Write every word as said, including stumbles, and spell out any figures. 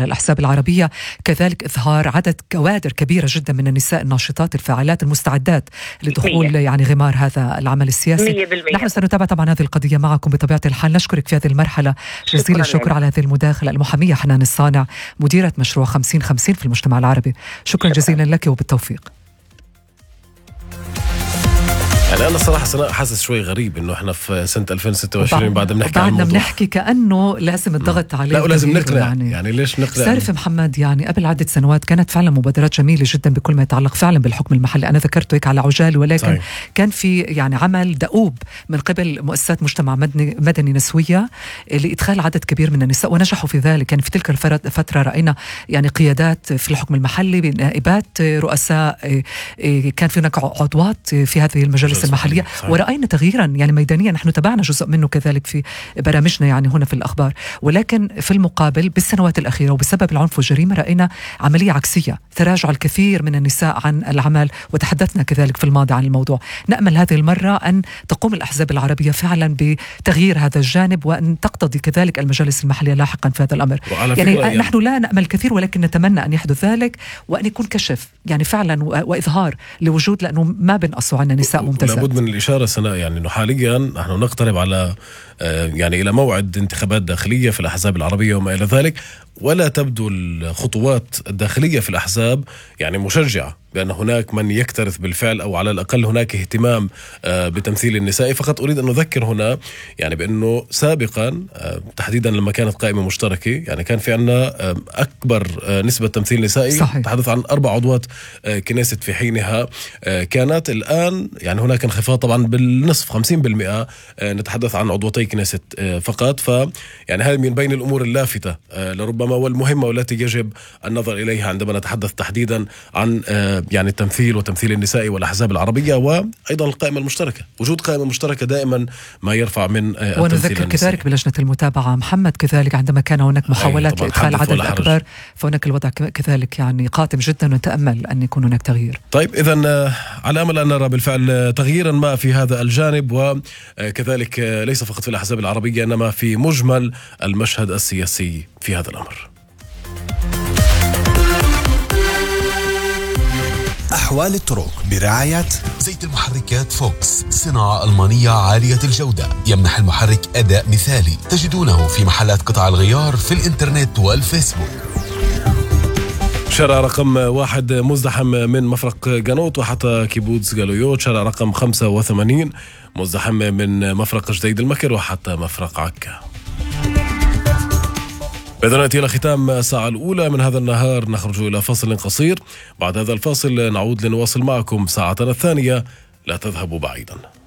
على الأحزاب العربية، كذلك إظهار عدد كوادر كبيرة جدا من النساء الناشطات الفاعلات المستعدات لدخول يعني غمار هذا العمل السياسي. مية بالمية. نحن سنتابع طبعا هذه القضية معكم بطبيعة الحال. نشكرك في هذه المرحلة جزيل الشكر على هذه المداخلة. المحامية حنان الصانع، مديرة مشروع خمسين خمسين في المجتمع العربي، شكرا, شكرا جزيلا لك وبالتوفيق. يعني أنا صراحة حاسس شوي غريب إنه إحنا في سنة ألفين وستة وعشرين بعد بنحكي عن بعدنا بنحكي كأنه لازم الضغط عليه. لا ولازم نقنع يعني, يعني ليش نقنع؟ تعرف محمد، يعني قبل عدة سنوات كانت فعلا مبادرات جميلة جدا بكل ما يتعلق فعلا بالحكم المحلي. أنا ذكرته هيك على عجال، ولكن صحيح. كان في يعني عمل دؤوب من قبل مؤسسات مجتمع مدني, مدني نسوية لإدخال عدد كبير من النساء، ونجحوا في ذلك. يعني في تلك الفترة رأينا يعني قيادات في الحكم المحلي، نائبات، رؤساء، كان في هناك عضوات في هذه المجالس المحلية، ورأينا تغييرا يعني ميدانيا. نحن تابعنا جزء منه كذلك في برامجنا يعني هنا في الأخبار. ولكن في المقابل بالسنوات الأخيرة وبسبب العنف والجريمة رأينا عملية عكسية، تراجع الكثير من النساء عن العمل، وتحدثنا كذلك في الماضي عن الموضوع. نأمل هذه المرة أن تقوم الأحزاب العربية فعلا بتغيير هذا الجانب، وأن تقتضي كذلك المجالس المحلية لاحقا في هذا الأمر. يعني, يعني نحن لا نأمل كثير، ولكن نتمنى أن يحدث ذلك، وأن يكون كشف يعني فعلا وإظهار لوجود، لأنه ما بنقصوا عنا نساء ممتازات. لابد من الإشارة سناء يعني أنه حاليا نحن نقترب على يعني إلى موعد انتخابات داخلية في الأحزاب العربية وما إلى ذلك، ولا تبدو الخطوات الداخلية في الأحزاب يعني مشجعة بأن هناك من يكترث بالفعل، أو على الأقل هناك اهتمام بتمثيل النساء. فقط أريد أن أذكر هنا يعني بأنه سابقا تحديدا لما كانت قائمة مشتركة يعني كان في عنا أكبر نسبة تمثيل نسائي، تحدث عن أربع عضوات كنيسة في حينها كانت. الآن يعني هناك انخفاض طبعا بالنصف، خمسين بالمئة نتحدث عن عضوتي كنيسة فقط. فيعني هذه من بين الأمور اللافتة لربما والمهمة والتي يجب النظر إليها عندما نتحدث تحديدا عن يعني التمثيل وتمثيل النساء والأحزاب العربية، وأيضا القائمة المشتركة. وجود قائمة مشتركة دائما ما يرفع من التمثيل. ونذكر كذلك بلجنة المتابعة محمد كذلك عندما كان هناك محاولات لإدخال عدد أكبر، فهناك الوضع كذلك يعني قاتم جدا، ونتأمل أن يكون هناك تغيير. طيب إذن على أمل أن نرى بالفعل تغييرا ما في هذا الجانب، وكذلك ليس فقط في الأحزاب العربية إنما في مجمل المشهد السياسي في هذا الأمر. أحوال الطرق برعاية زيت المحركات فوكس، صناعة ألمانية عالية الجودة، يمنح المحرك أداء مثالي. تجدونه في محلات قطع الغيار في الإنترنت والفيسبوك. شارع رقم واحد مزدحم من مفرق جانوت وحتى كيبوتز جالويوت. شارع رقم خمسة وثمانين مزدحم من مفرق جديد المكر وحتى مفرق عكا. إذا نأتي إلى ختام الساعة الأولى من هذا النهار، نخرج إلى فاصل قصير. بعد هذا الفاصل نعود لنواصل معكم ساعتنا الثانية، لا تذهبوا بعيدا.